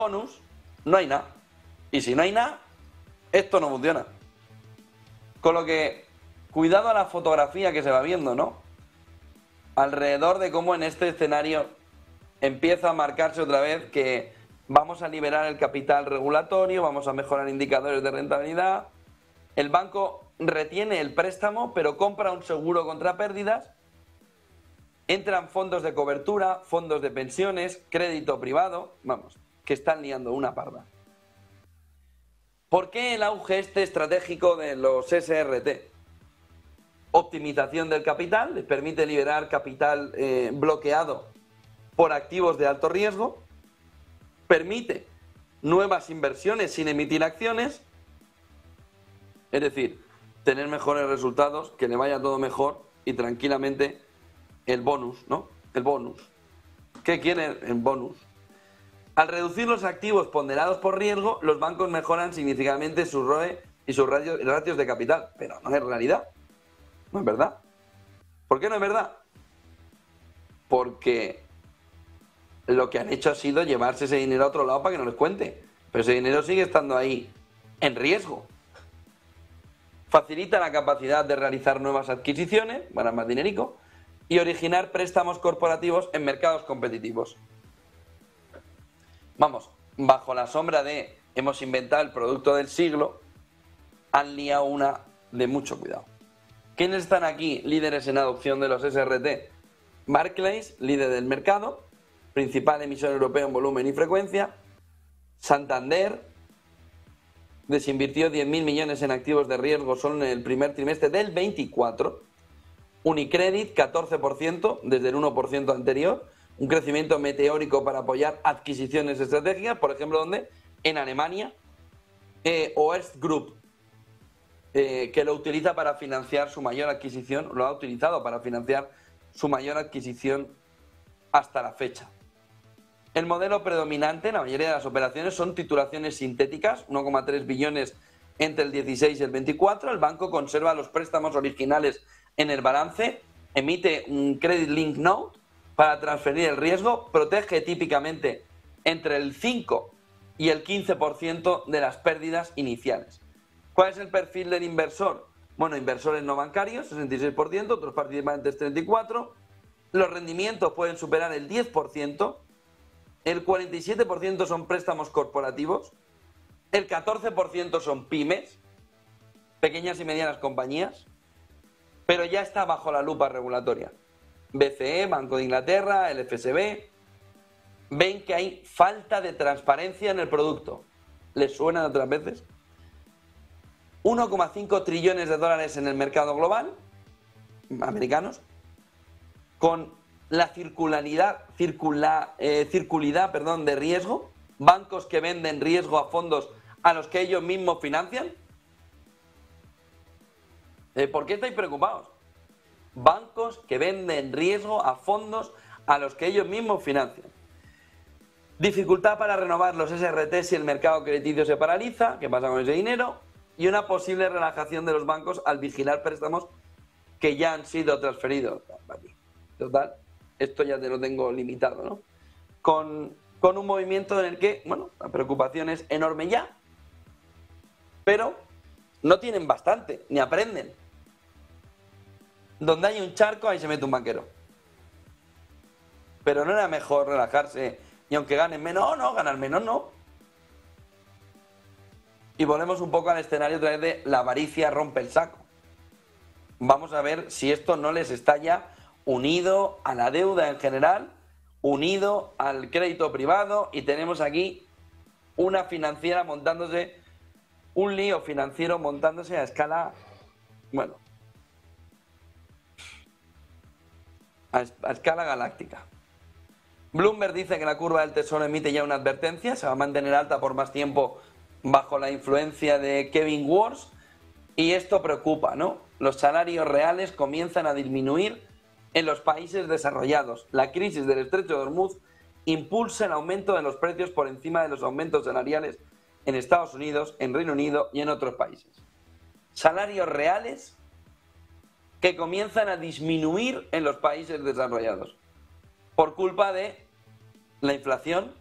bonus, no hay nada. Y si no hay nada, esto no funciona. Con lo que, cuidado a la fotografía que se va viendo, ¿no? Alrededor de cómo en este escenario empieza a marcarse otra vez que vamos a liberar el capital regulatorio, vamos a mejorar indicadores de rentabilidad. El banco retiene el préstamo, pero compra un seguro contra pérdidas. Entran fondos de cobertura, fondos de pensiones, crédito privado, vamos, que están liando una parda. ¿Por qué el auge estratégico de los SRT? Optimización del capital, les permite liberar capital bloqueado por activos de alto riesgo, permite nuevas inversiones sin emitir acciones, es decir, tener mejores resultados, que le vaya todo mejor y tranquilamente el bonus, ¿no? El bonus. ¿Qué quiere el bonus? Al reducir los activos ponderados por riesgo, los bancos mejoran significativamente su ROE y sus ratios de capital. Pero no es realidad. No es verdad. ¿Por qué no es verdad? Porque lo que han hecho ha sido llevarse ese dinero a otro lado para que no les cuente. Pero ese dinero sigue estando ahí en riesgo. Facilita la capacidad de realizar nuevas adquisiciones, ganar más dinerico, y originar préstamos corporativos en mercados competitivos. Vamos, bajo la sombra de hemos inventado el producto del siglo, han liado una de mucho cuidado. ¿Quiénes están aquí líderes en adopción de los SRT? Barclays, líder del mercado, principal emisor europeo en volumen y frecuencia. Santander desinvirtió 10.000 millones en activos de riesgo solo en el primer trimestre del 24. Unicredit, 14% desde el 1% anterior. Un crecimiento meteórico para apoyar adquisiciones estratégicas, por ejemplo, ¿dónde? En Alemania. O Erste Group, que lo utiliza para financiar su mayor adquisición, lo ha utilizado para financiar su mayor adquisición hasta la fecha. El modelo predominante en la mayoría de las operaciones son titulaciones sintéticas, 1,3 billones entre el 16 y el 24. El banco conserva los préstamos originales en el balance, emite un Credit Link Note para transferir el riesgo, protege típicamente entre el 5 y el 15% de las pérdidas iniciales. ¿Cuál es el perfil del inversor? Bueno, inversores no bancarios, 66%, otros participantes 34%, los rendimientos pueden superar el 10%, el 47% son préstamos corporativos, el 14% son pymes, pequeñas y medianas compañías, pero ya está bajo la lupa regulatoria. BCE, Banco de Inglaterra, el FSB, ven que hay falta de transparencia en el producto. ¿Les suena de otras veces? 1,5 trillones de dólares en el mercado global, americanos, con la circulidad de riesgo, bancos que venden riesgo a fondos a los que ellos mismos financian. ¿Por qué estáis preocupados? Bancos que venden riesgo a fondos a los que ellos mismos financian. Dificultad para renovar los SRT si el mercado crediticio se paraliza. ¿Qué pasa con ese dinero? Y una posible relajación de los bancos al vigilar préstamos que ya han sido transferidos. Total, esto ya te lo tengo limitado, ¿no? Con un movimiento en el que, bueno, la preocupación es enorme ya, pero no tienen bastante, ni aprenden. Donde hay un charco, ahí se mete un banquero. Pero no era mejor relajarse y aunque ganen menos, no, ganar menos no. Y volvemos un poco al escenario otra vez de la avaricia rompe el saco. Vamos a ver si esto no les está ya unido a la deuda en general, unido al crédito privado, y tenemos aquí una financiera montándose, un lío financiero montándose a escala, bueno, a escala galáctica. Bloomberg dice que la curva del tesoro emite ya una advertencia, se va a mantener alta por más tiempo bajo la influencia de Kevin Warsh, y esto preocupa, ¿no? Los salarios reales comienzan a disminuir en los países desarrollados. La crisis del Estrecho de Hormuz impulsa el aumento de los precios por encima de los aumentos salariales en Estados Unidos, en Reino Unido y en otros países. Salarios reales que comienzan a disminuir en los países desarrollados por culpa de la inflación